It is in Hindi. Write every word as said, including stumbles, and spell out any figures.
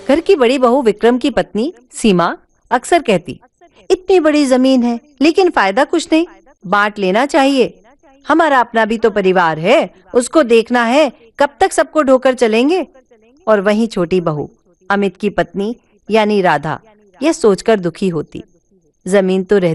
घर की बड़ी बहू विक्रम की पत्नी सीमा अक्सर कहती, इतनी बड़ी जमीन है लेकिन फायदा कुछ नहीं, बांट लेना चाहिए। हमारा अपना भी तो परिवार है, उसको देखना है, कब तक सबको ढोकर चलेंगे। और वहीं छोटी बहू अमित की पत्नी यानी राधा यह सोचकर दुखी होती, जमीन तो रहती